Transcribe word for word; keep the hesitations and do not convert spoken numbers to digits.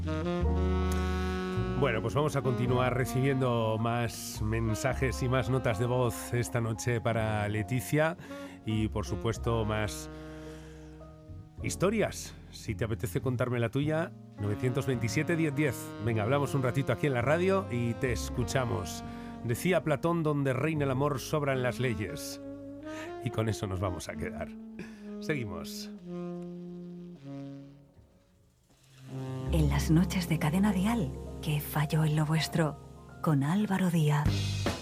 Bueno, pues vamos a continuar recibiendo más mensajes y más notas de voz esta noche para Leticia y, por supuesto, más historias. Si te apetece contarme la tuya, nueve dos siete, diez diez. Venga, hablamos un ratito aquí en la radio y te escuchamos. Decía Platón, donde reina el amor sobran las leyes. Y con eso nos vamos a quedar. Seguimos. En las noches de Cadena Dial, ¿qué falló en lo vuestro? Con Álvaro Díaz.